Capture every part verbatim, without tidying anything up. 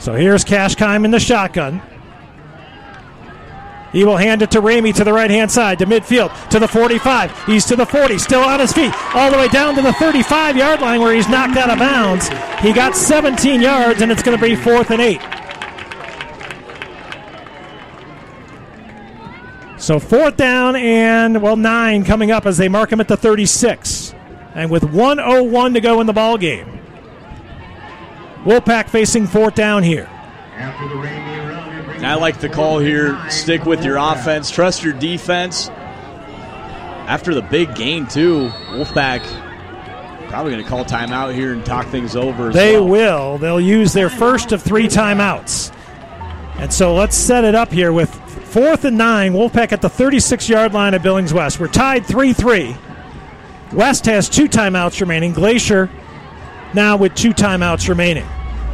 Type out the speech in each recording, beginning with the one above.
So here's Cash Kime in the shotgun. He will hand it to Ramey to the right-hand side, to midfield, to the forty-five. He's to the forty, still on his feet, all the way down to the thirty-five-yard line where he's knocked out of bounds. He got seventeen yards, and it's going to be fourth and eight. So fourth down and, well, nine coming up as they mark him at the thirty-six. And with one oh one to go in the ball game, Wolfpack facing fourth down here. After the rain, I like the call here. Stick with your offense. Trust your defense. After the big gain, too, Wolfpack probably going to call timeout here and talk things over as They well. will. They'll use their first of three timeouts. And so let's set it up here with fourth and nine. Wolfpack at the thirty-six-yard line of Billings West. We're tied three three. West has two timeouts remaining. Glacier now with two timeouts remaining.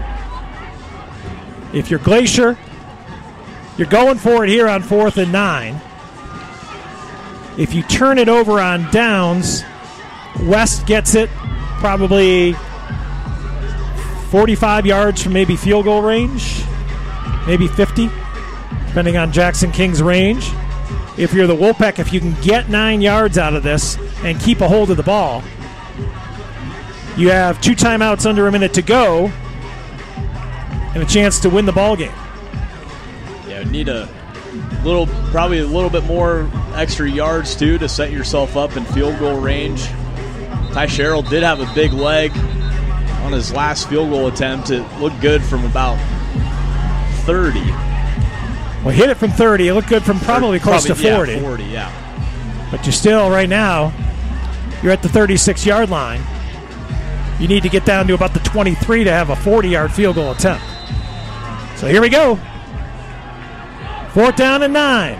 If you're Glacier, you're going for it here on fourth and nine. If you turn it over on downs, West gets it probably forty-five yards from maybe field goal range, maybe fifty, depending on Jackson King's range. If you're the Wolfpack, if you can get nine yards out of this and keep a hold of the ball, you have two timeouts under a minute to go and a chance to win the ball game. Yeah, need a little, probably a little bit more extra yards, too, to set yourself up in field goal range. Ty Sherrill did have a big leg on his last field goal attempt. It looked good from about thirty. Well, hit it from thirty. It looked good from probably or close probably, to forty. Yeah, forty, yeah. But you're still, right now, you're at the thirty-six-yard line. You need to get down to about the twenty-three to have a forty-yard field goal attempt. So here we go. Fourth down and nine.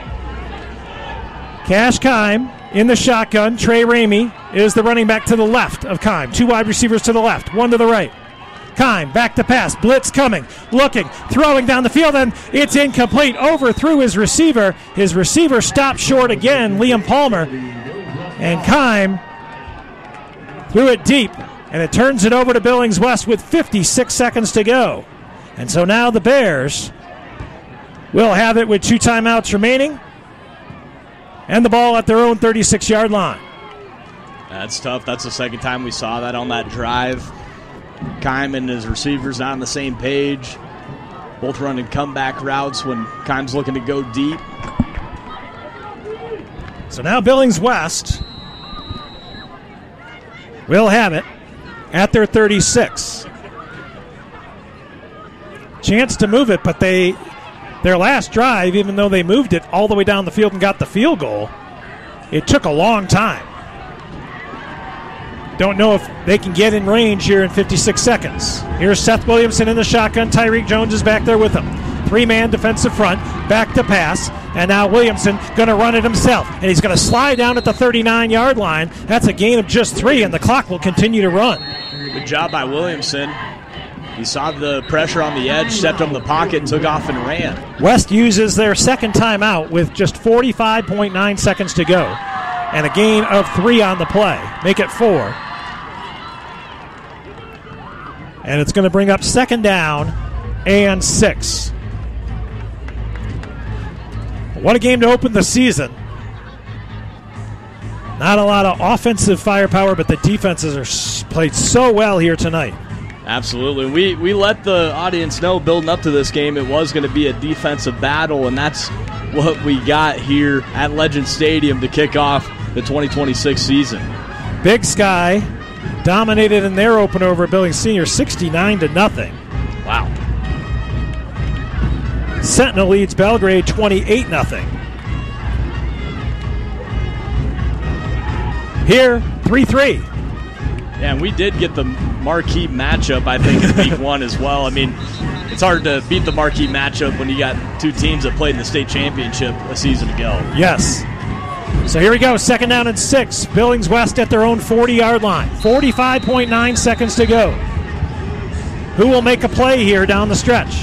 Cash Kime in the shotgun. Trey Ramey is the running back to the left of Kime. Two wide receivers to the left, one to the right. Kime back to pass. Blitz coming. Looking. Throwing down the field, and it's incomplete. Overthrew his receiver. His receiver stopped short again, Liam Palmer. And Kime threw it deep, and it turns it over to Billings West with fifty-six seconds to go. And so now the Bears will have it with two timeouts remaining and the ball at their own thirty-six-yard line. That's tough. That's the second time we saw that on that drive. Kime and his receivers not on the same page. Both running comeback routes when Kime's looking to go deep. So now Billings West will have it at their thirty-six. Chance to move it, but they their last drive, even though they moved it all the way down the field and got the field goal, it took a long time. Don't know if they can get in range here in fifty-six seconds. Here's Seth Williamson in the shotgun. Tyreek Jones is back there with him. Three-man defensive front, back to pass, and now Williamson going to run it himself, and he's going to slide down at the thirty-nine-yard line. That's a gain of just three, and the clock will continue to run. Good job by Williamson. He saw the pressure on the edge, stepped up in the pocket, took off and ran. West uses their second timeout with just forty-five point nine seconds to go, and a gain of three on the play. Make it four. And it's going to bring up second down and six. What a game to open the season. Not a lot of offensive firepower, but the defenses are played so well here tonight. Absolutely. We we let the audience know building up to this game it was going to be a defensive battle, and that's what we got here at Legend Stadium to kick off the twenty twenty-six season. Big Sky dominated in their opener over Billings Senior sixty-nine to nothing. Wow. Sentinel leads Belgrade twenty-eight nothing. Here, three three. Yeah, and we did get the marquee matchup, I think, in week one as well. I mean, it's hard to beat the marquee matchup when you got two teams that played in the state championship a season ago. Yes. So here we go, second down and six. Billings West at their own forty-yard line. forty-five point nine seconds to go. Who will make a play here down the stretch?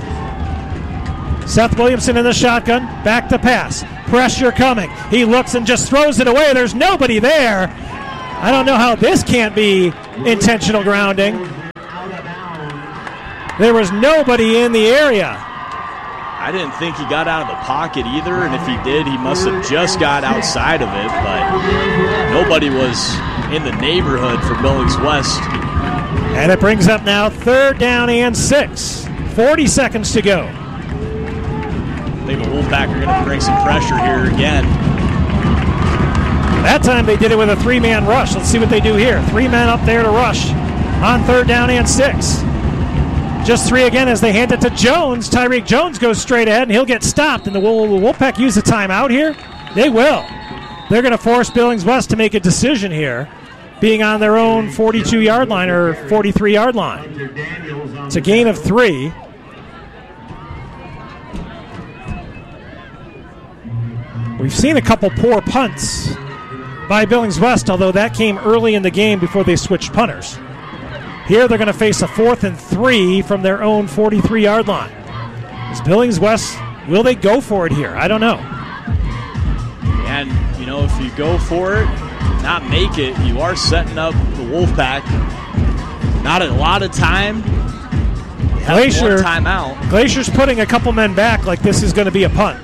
Seth Williamson in the shotgun, back to pass. Pressure coming. He looks and just throws it away. There's nobody there. I don't know how this can't be intentional grounding. There was nobody in the area. I didn't think he got out of the pocket either, and if he did, he must have just got outside of it, but nobody was in the neighborhood for Billings West. And it brings up now third down and six. forty seconds to go. I think the Wolfpack are going to bring some pressure here again. That time they did it with a three-man rush. Let's see what they do here. Three men up there to rush on third down and six. Just three again as they hand it to Jones. Tyreek Jones goes straight ahead, and he'll get stopped. And the Wolfpack use a timeout here? They will. They're going to force Billings West to make a decision here, being on their own forty-two-yard line or forty-three-yard line. It's a gain of three. We've seen a couple poor punts by Billings West, although that came early in the game before they switched punters. Here they're going to face a fourth and three from their own forty-three-yard line. Is Billings West, will they go for it here? I don't know. And, you know, if you go for it, not make it, you are setting up the Wolfpack. Not a lot of time. Glacier, timeout. Glacier's putting a couple men back like this is going to be a punt,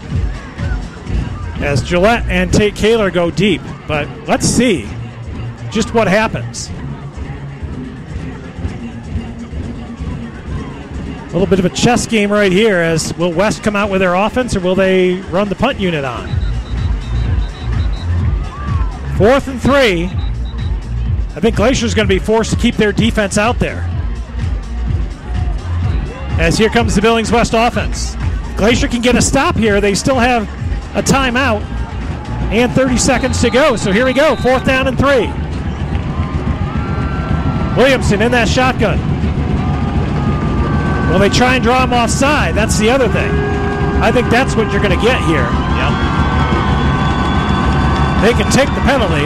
as Gillette and Tate Kaler go deep. But let's see just what happens. A little bit of a chess game right here. As will West come out with their offense, or will they run the punt unit on? Fourth and three. I think Glacier's going to be forced to keep their defense out there. As here comes the Billings West offense. Glacier can get a stop here. They still have a timeout and thirty seconds to go. So here we go, fourth down and three. Williamson in that shotgun. Will they try and draw him offside? That's the other thing. I think that's what you're going to get here. Yep. They can take the penalty.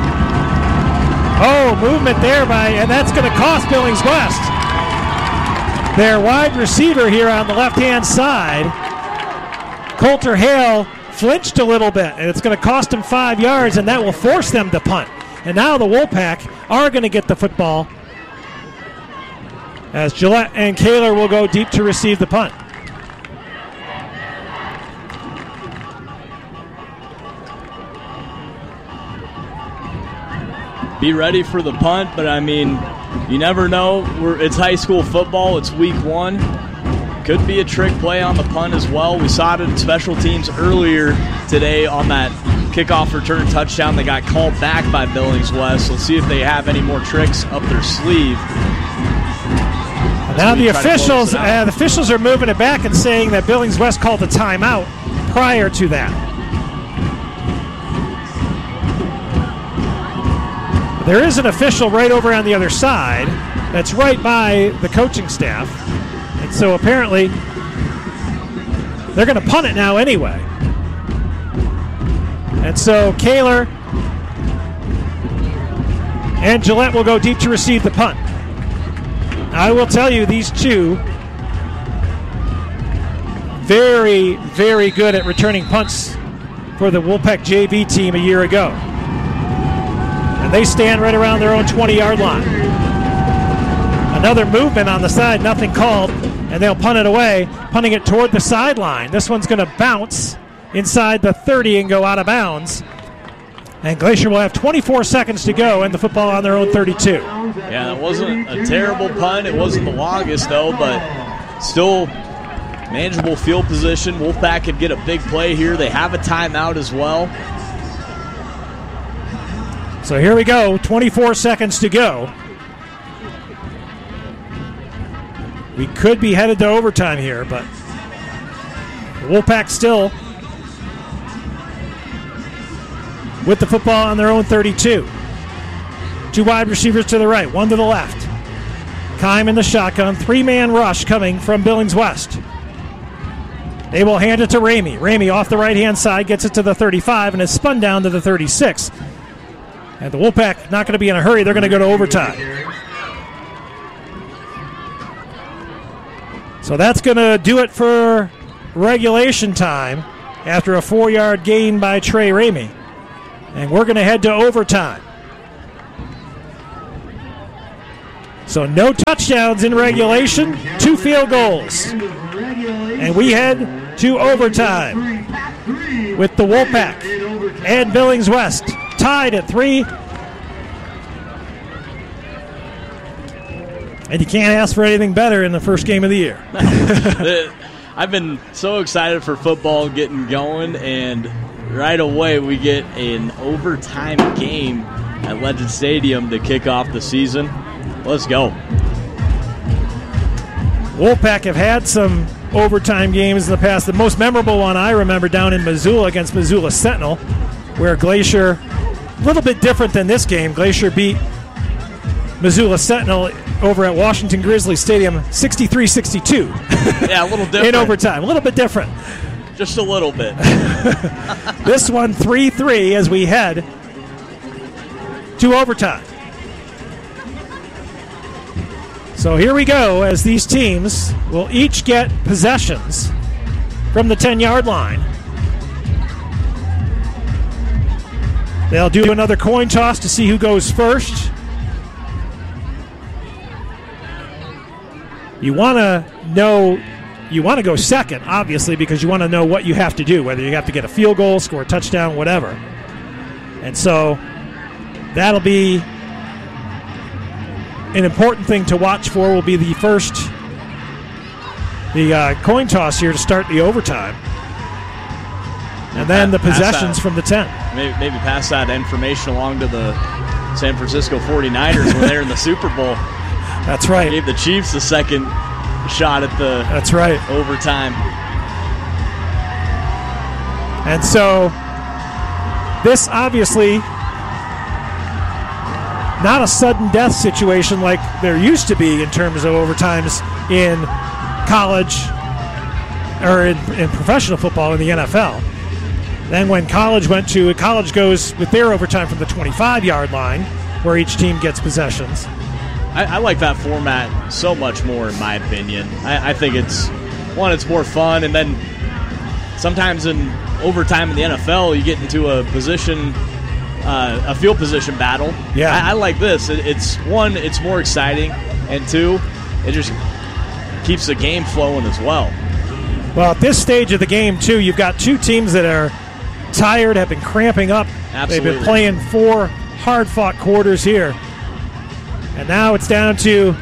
Oh, movement there by, and that's going to cost Billings West. Their wide receiver here on the left-hand side, Coulter Hale, flinched a little bit, and it's going to cost him five yards, and that will force them to punt. And now the Wolfpack are going to get the football, as Gillette and Kaler will go deep to receive the punt. Be ready for the punt, but I mean, you never know. We're, it's high school football. It's week one. Could be a trick play on the punt as well. We saw it in special teams earlier today on that kickoff return touchdown that got called back by Billings West. Let's see if they have any more tricks up their sleeve. Now the officials, uh, the officials are moving it back and saying that Billings West called a timeout prior to that. There is an official right over on the other side that's right by the coaching staff. And so apparently they're going to punt it now anyway. And so Kaler and Gillette will go deep to receive the punt. I will tell you, these two very, very good at returning punts for the Wolfpack J V team a year ago. And they stand right around their own twenty-yard line. Another movement on the side, nothing called, and they'll punt it away, punting it toward the sideline. This one's going to bounce inside the thirty and go out of bounds. And Glacier will have twenty-four seconds to go and the football on their own thirty-two. Yeah, that wasn't a terrible punt. It wasn't the longest, though, but still manageable field position. Wolfpack could get a big play here. They have a timeout as well. So here we go, twenty-four seconds to go. We could be headed to overtime here, but the Wolfpack still with the football on their own thirty-two. Two wide receivers to the right, one to the left. Kime in the shotgun, three-man rush coming from Billings West. They will hand it to Ramey. Ramey off the right-hand side gets it to the thirty-five and is spun down to the thirty-six. And the Wolfpack not going to be in a hurry. They're going to go to overtime. So that's going to do it for regulation time after a four-yard gain by Trey Ramey. And we're going to head to overtime. So no touchdowns in regulation, two field goals. And we head to overtime with the Wolfpack and Billings West tied at three. And you can't ask for anything better in the first game of the year. I've been so excited for football getting going, and right away we get an overtime game at Legend Stadium to kick off the season. Let's go. Wolfpack have had some overtime games in the past. The most memorable one I remember down in Missoula against Missoula Sentinel, where Glacier, a little bit different than this game, Glacier beat Missoula Sentinel over at Washington Grizzly Stadium sixty-three sixty-two. Yeah, a little different. In overtime, a little bit different. Just a little bit. This one three three as we head to overtime. So here we go as these teams will each get possessions from the ten-yard line. They'll do another coin toss to see who goes first. You want to know, you want to go second, obviously, because you want to know what you have to do, whether you have to get a field goal, score a touchdown, whatever. And so that'll be an important thing to watch for. Will be the first, the uh, coin toss here to start the overtime. And then the possessions from the ten. Maybe, maybe pass that information along to the San Francisco forty-niners when they're in the Super Bowl. That's right. Gave the Chiefs a second shot at the That's right. overtime. And so this obviously not a sudden death situation like there used to be in terms of overtimes in college or in, in professional football in the N F L. Then when college went to, college goes with their overtime from the twenty-five-yard line where each team gets possessions. I, I like that format so much more, in my opinion. I, I think it's, one, it's more fun, and then sometimes in overtime in the N F L, you get into a position, uh, a field position battle. Yeah. I, I like this. It, it's, one, it's more exciting, and two, it just keeps the game flowing as well. Well, at this stage of the game, too, you've got two teams that are tired, have been cramping up. Absolutely. They've been playing four hard-fought quarters here. And now it's down to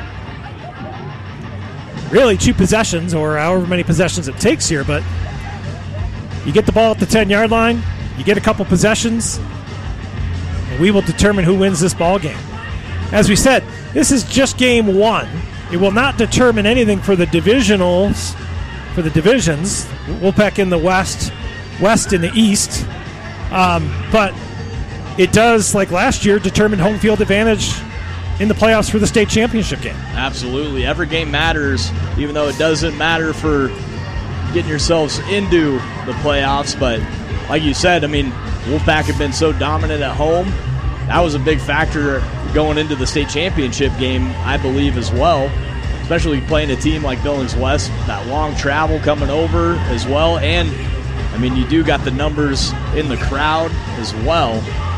really two possessions or however many possessions it takes here. But you get the ball at the ten-yard line, you get a couple possessions, and we will determine who wins this ball game. As we said, this is just game one. It will not determine anything for the divisionals, for the divisions. Wolfpack in the West, West in the East. Um, but it does, like last year, determine home field advantage in the playoffs for the state championship game. Absolutely. Every game matters, even though it doesn't matter for getting yourselves into the playoffs. But like you said, I mean, Wolfpack have been so dominant at home. That was a big factor going into the state championship game, I believe, as well. Especially playing a team like Billings West, that long travel coming over as well. And, I mean, you do got the numbers in the crowd as well.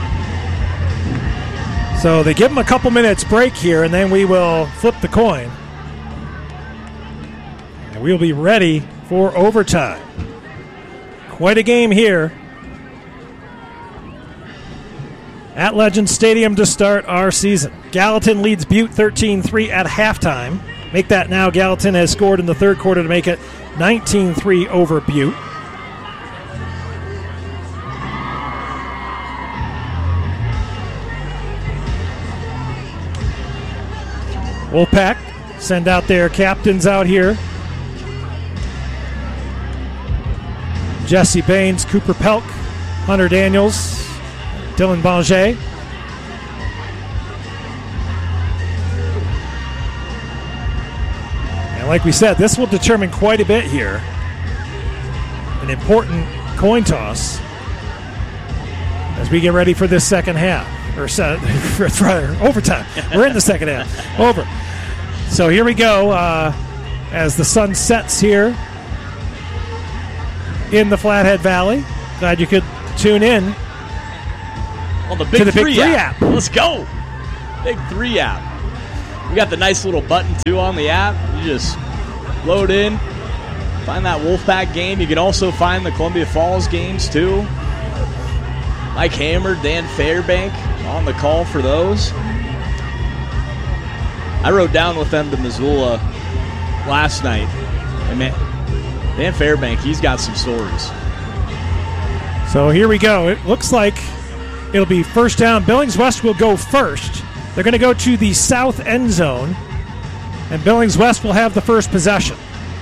So they give them a couple minutes break here, and then we will flip the coin. And we'll be ready for overtime. Quite a game here at Legend Stadium to start our season. Gallatin leads Butte thirteen three at halftime. Make that now. Gallatin has scored in the third quarter to make it nineteen three over Butte. Wolfpack send out their captains out here. Jesse Baines, Cooper Pelk, Hunter Daniels, Dylan Banger. And like we said, this will determine quite a bit here. An important coin toss as we get ready for this second half. Or uh, overtime. We're in the second half. Over. So here we go uh, as the sun sets here in the Flathead Valley. Glad you could tune in on the Big, to the three, Big Three app. app. Let's go. Big Three app. We got the nice little button, too, on the app. You just load in, find that Wolfpack game. You can also find the Columbia Falls games, too. Mike Hammer, Dan Fairbank on the call for those. I rode down with them to Missoula last night. And man, Dan Fairbank, he's got some stories. So here we go. It looks like it'll be first down. Billings West will go first. They're going to go to the south end zone, and Billings West will have the first possession.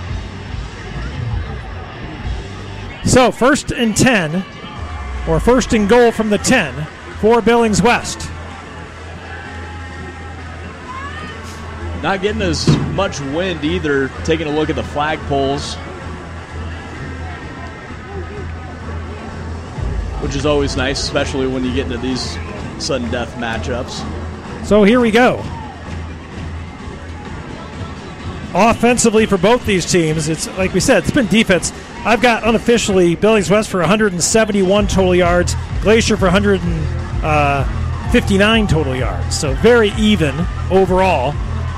So first and ten, or first and goal from the ten for Billings West. Not getting as much wind either, taking a look at the flagpoles, which is always nice, especially when you get into these sudden death matchups. So here we go. Offensively for both these teams, it's like we said, it's been defense. I've got unofficially Billings West for one hundred seventy-one total yards, Glacier for one hundred fifty-nine total yards. So very even overall.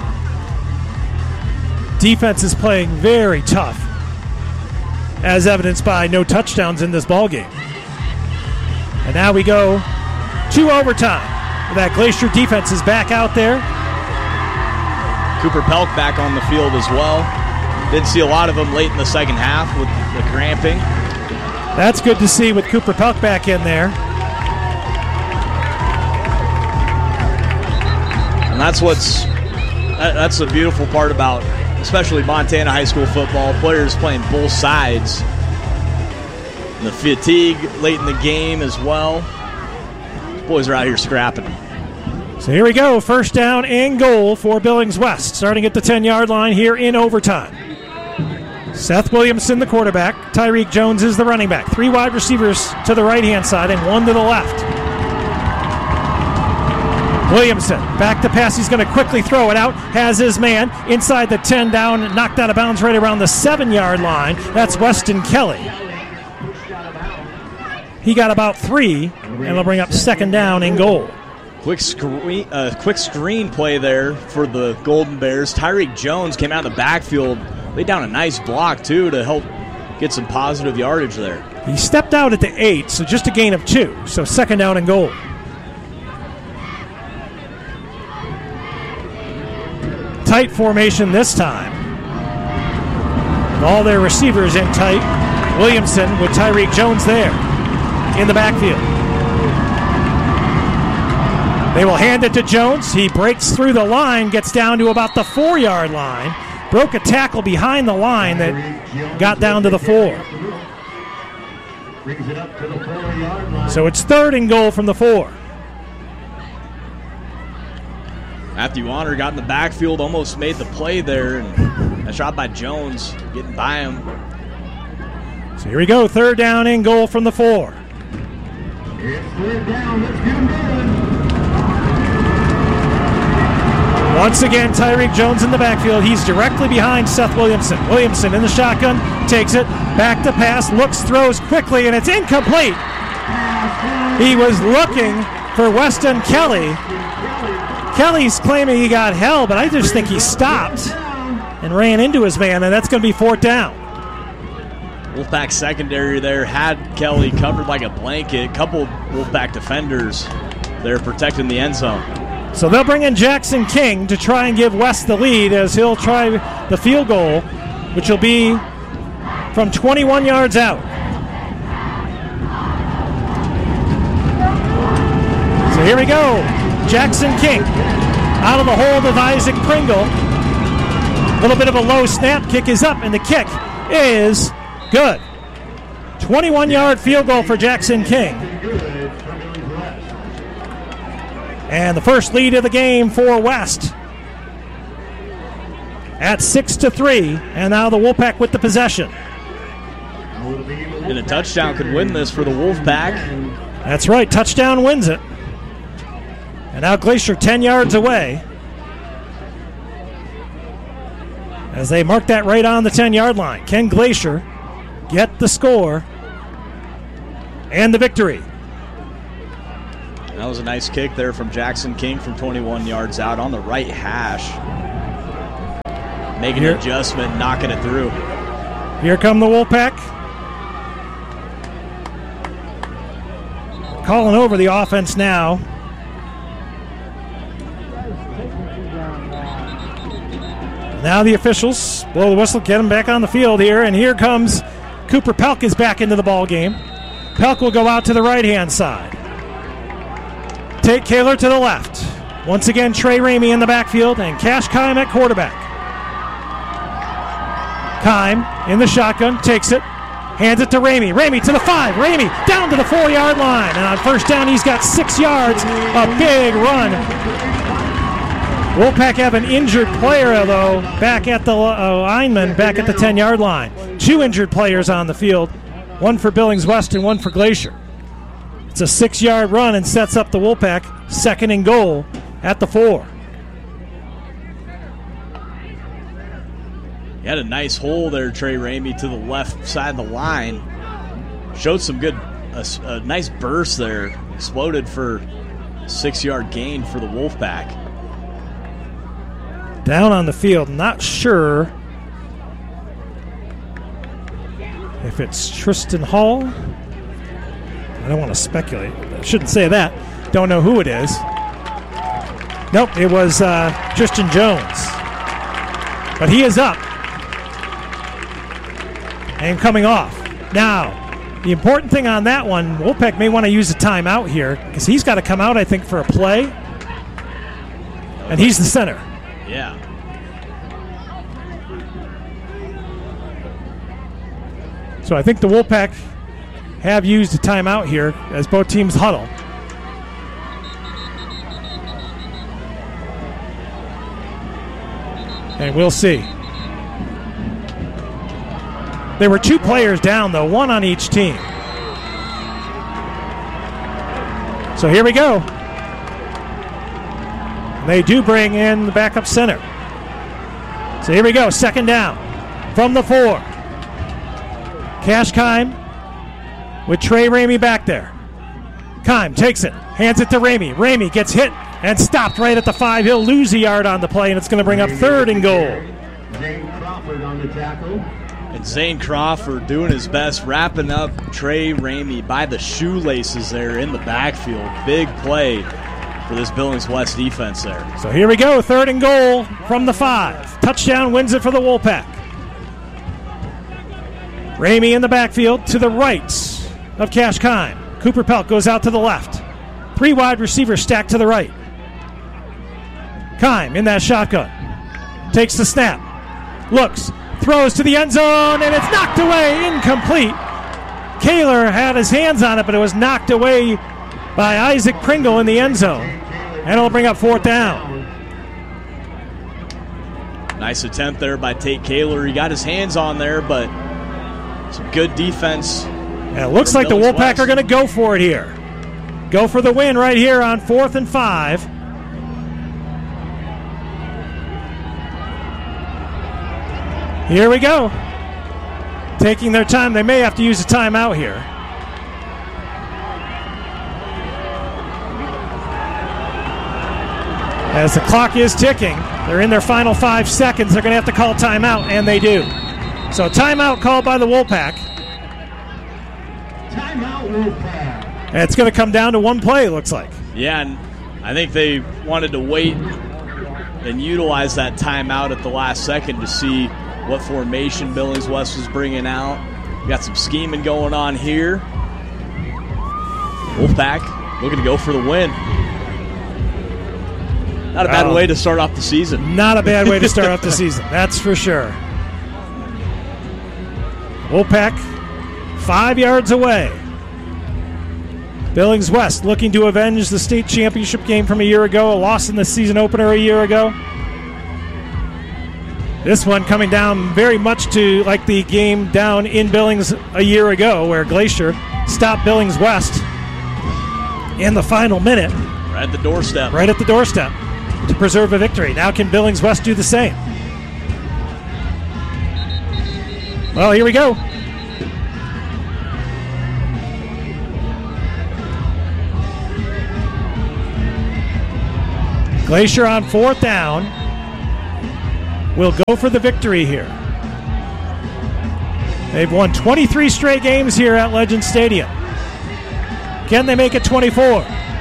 Defense is playing very tough, as evidenced by no touchdowns in this ballgame. And now we go to overtime. That Glacier defense is back out there. Cooper Pelk back on the field as well. Didn't see a lot of them late in the second half with the cramping. That's good to see with Cooper Pelk back in there. And that's what's that's the beautiful part about especially Montana high school football. Players playing both sides. And the fatigue late in the game as well. These boys are out here scrapping. So here we go. First down and goal for Billings West. Starting at the ten-yard line here in overtime. Seth Williamson, the quarterback. Tyreek Jones is the running back. Three wide receivers to the right-hand side and one to the left. Williamson, back to pass. He's going to quickly throw it out. Has his man inside the ten down, knocked out of bounds right around the seven-yard line. That's Weston Kelly. He got about three, and they'll bring up second down and goal. Quick screen, uh, quick screen play there for the Golden Bears. Tyreek Jones came out of the backfield, laid down a nice block, too, to help get some positive yardage there. He stepped out at the eight, so just a gain of two. So second down and goal. Tight formation this time. With all their receivers in tight. Williamson with Tyreek Jones there in the backfield. They will hand it to Jones. He breaks through the line, gets down to about the four-yard line. Broke a tackle behind the line that got down to the four. So it's third and goal from the four. Matthew Honor got in the backfield, almost made the play there, and a shot by Jones getting by him. So here we go, third down and goal from the four. It's third down, let's get him going. Once again, Tyreek Jones in the backfield. He's directly behind Seth Williamson. Williamson in the shotgun, takes it, back to pass, looks, throws quickly, and it's incomplete. He was looking for Weston Kelly. Kelly's claiming he got held, but I just think he stopped and ran into his man, and that's going to be fourth down. Wolfpack secondary there had Kelly covered like a blanket. Couple Wolfpack defenders there protecting the end zone. So they'll bring in Jackson King to try and give West the lead as he'll try the field goal, which will be from twenty-one yards out. So here we go. Jackson King out of the hold of Isaac Pringle. A little bit of a low snap. Kick is up, and the kick is good. twenty-one-yard field goal for Jackson King. And the first lead of the game for West at six to three, and now the Wolfpack with the possession. And a touchdown could win this for the Wolfpack. That's right, touchdown wins it. And now Glacier ten yards away as they mark that right on the ten-yard line. Can Glacier get the score and the victory? Now That was a nice kick there from Jackson King from twenty-one yards out on the right hash. Making an adjustment, knocking it through. Here come the Wolfpack. Calling over the offense now. Now the officials blow the whistle, get him back on the field here, and here comes Cooper Pelk is back into the ball game. Pelk will go out to the right-hand side. Tate Kaler to the left. Once again, Trey Ramey in the backfield, and Cash Kime at quarterback. Kime in the shotgun, takes it, hands it to Ramey. Ramey to the five. Ramey down to the four-yard line, and on first down, he's got six yards. A big run. Wolfpack have an injured player, though, back at the uh, lineman, back at the ten-yard line. Two injured players on the field, one for Billings West and one for Glacier. It's a six-yard run and sets up the Wolfpack second and goal at the four. He had a nice hole there, Trey Ramey, to the left side of the line. Showed some good, a, a nice burst there. Exploded for a six-yard gain for the Wolfpack. Down on the field, not sure if it's Tristan Hall. I don't want to speculate. I shouldn't say that. Don't know who it is. Nope, it was uh, Tristan Jones. But he is up and coming off. Now, the important thing on that one, Wolfpack may want to use a timeout here because he's got to come out, I think, for a play. And he's the center. Yeah. So I think the Wolfpack have used a timeout here as both teams huddle. And we'll see. There were two players down, though, one on each team. So here we go. They do bring in the backup center. So here we go, second down from the four. Cash Kime with Trey Ramey back there. Kime takes it, hands it to Ramey. Ramey gets hit and stopped right at the five. He'll lose a yard on the play, and it's going to bring up third and goal. Zane Crawford on the tackle. And Zane Crawford doing his best, wrapping up Trey Ramey by the shoelaces there in the backfield. Big play for this Billings West defense there. So here we go, third and goal from the five. Touchdown wins it for the Wolfpack. Ramey in the backfield to the right of Cash Kime. Cooper Pelk goes out to the left. Three wide receivers stacked to the right. Kime in that shotgun. Takes the snap. Looks. Throws to the end zone, and it's knocked away. Incomplete. Kaler had his hands on it, but it was knocked away by Isaac Pringle in the end zone. And it'll bring up fourth down. Nice attempt there by Tate Kaler. He got his hands on there, but some good defense. And it looks like the Billings Wolfpack West. are going to go for it here. Go for the win right here on fourth and five. Here we go. Taking their time. They may have to use a timeout here. As the clock is ticking, they're in their final five seconds. They're going to have to call timeout, and they do. So timeout called by the Wolfpack. Timeout Wolfpack. And it's going to come down to one play, it looks like. Yeah, and I think they wanted to wait and utilize that timeout at the last second to see what formation Billings West was bringing out. We got some scheming going on here. Wolfpack looking to go for the win. Not a bad Oh. way to start off the season. Not a bad way to start off the season, that's for sure. Wolfpack, five yards away. Billings West looking to avenge the state championship game from a year ago, a loss in the season opener a year ago. This one coming down very much to like the game down in Billings a year ago where Glacier stopped Billings West in the final minute. Right at the doorstep. Right at the doorstep to preserve a victory. Now can Billings West do the same? Well, here we go. Glacier on fourth down will go for the victory here. They've won twenty-three straight games here at Legend Stadium. Can they make it twenty-four?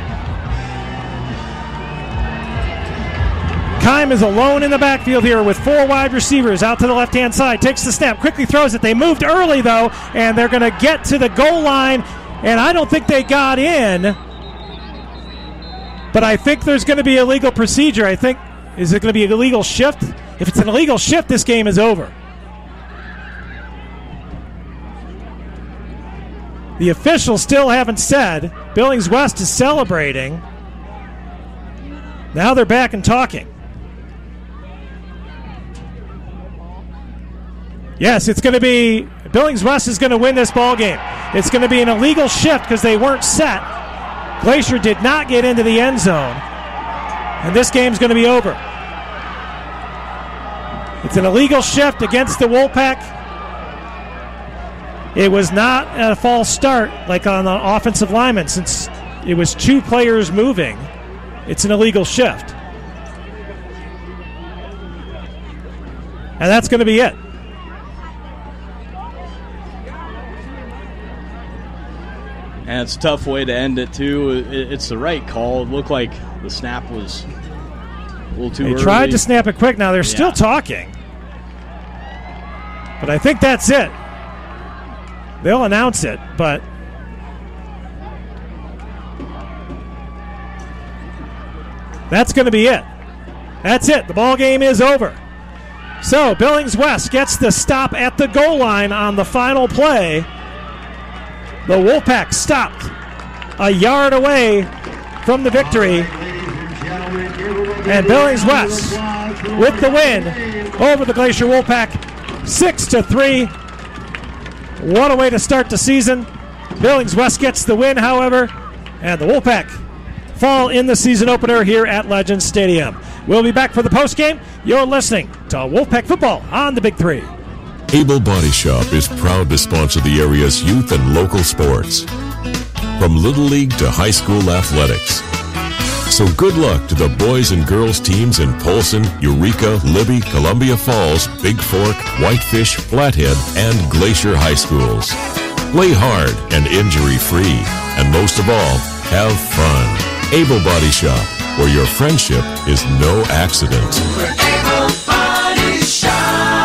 Keim is alone in the backfield here with four wide receivers out to the left-hand side. Takes the snap, quickly throws it. They moved early, though, and they're going to get to the goal line, and I don't think they got in, but I think there's going to be a legal procedure. I think, is it going to be a illegal shift? If it's an illegal shift, this game is over. The officials still haven't said. Billings West is celebrating. Now they're back and talking. Yes, it's going to be, Billings West is going to win this ball game. It's going to be an illegal shift because they weren't set. Glacier did not get into the end zone. And this game's going to be over. It's an illegal shift against the Wolfpack. It was not a false start like on the offensive lineman since it was two players moving. It's an illegal shift. And that's going to be it. And it's a tough way to end it, too. It's the right call. It looked like the snap was a little too they early. They tried to snap it quick. Now they're yeah. still talking. But I think that's it. They'll announce it, but that's going to be it. That's it. The ball game is over. So Billings West gets the stop at the goal line on the final play. The Wolfpack stopped a yard away from the victory. And Billings West with the win over the Glacier Wolfpack, six to three. What a way to start the season. Billings West gets the win, however, and the Wolfpack fall in the season opener here at Legend Stadium. We'll be back for the postgame. You're listening to Wolfpack football on the Big Three. Able Body Shop is proud to sponsor the area's youth and local sports, from Little League to high school athletics. So good luck to the boys and girls teams in Polson, Eureka, Libby, Columbia Falls, Big Fork, Whitefish, Flathead, and Glacier High Schools. Play hard and injury-free, and most of all, have fun. Able Body Shop, where your friendship is no accident. Able Body Shop.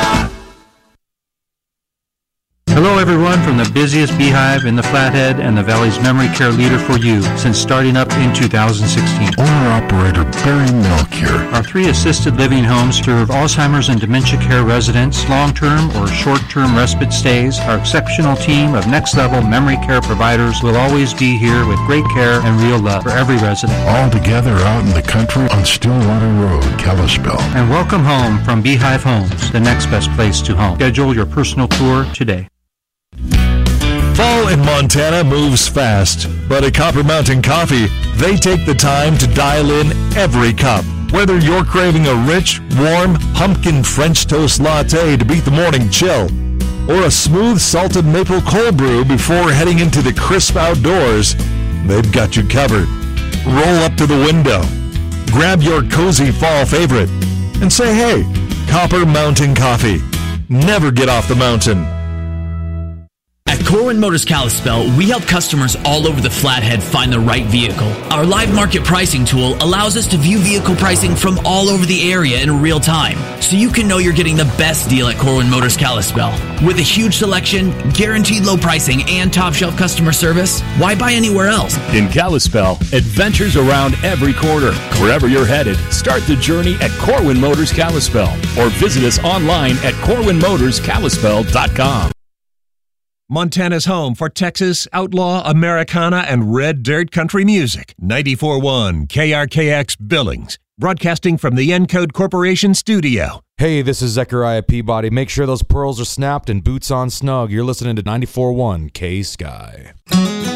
Hello everyone from the busiest beehive in the Flathead and the Valley's memory care leader for you since starting up in two thousand sixteen. Owner-operator Barry Milk here. Our three assisted living homes serve Alzheimer's and dementia care residents, long-term or short-term respite stays. Our exceptional team of next-level memory care providers will always be here with great care and real love for every resident. All together out in the country on Stillwater Road, Kalispell. And welcome home from Beehive Homes, the next best place to home. Schedule your personal tour today. Fall in Montana moves fast, but at Copper Mountain Coffee, they take the time to dial in every cup. Whether you're craving a rich, warm, pumpkin French toast latte to beat the morning chill, or a smooth salted maple cold brew before heading into the crisp outdoors, they've got you covered. Roll up to the window, grab your cozy fall favorite, and say, hey, Copper Mountain Coffee. Never get off the mountain. At Corwin Motors Kalispell, we help customers all over the Flathead find the right vehicle. Our live market pricing tool allows us to view vehicle pricing from all over the area in real time, so you can know you're getting the best deal at Corwin Motors Kalispell. With a huge selection, guaranteed low pricing, and top-shelf customer service, why buy anywhere else? In Kalispell, adventures around every corner. Wherever you're headed, start the journey at Corwin Motors Kalispell or visit us online at corwin motors kalispell dot com. Montana's home for Texas, outlaw, Americana, and red dirt country music. ninety-four point one K R K X Billings, broadcasting from the Encode Corporation studio. Hey, this is Zechariah Peabody. Make sure those pearls are snapped and boots on snug. You're listening to ninety-four point one K-Sky.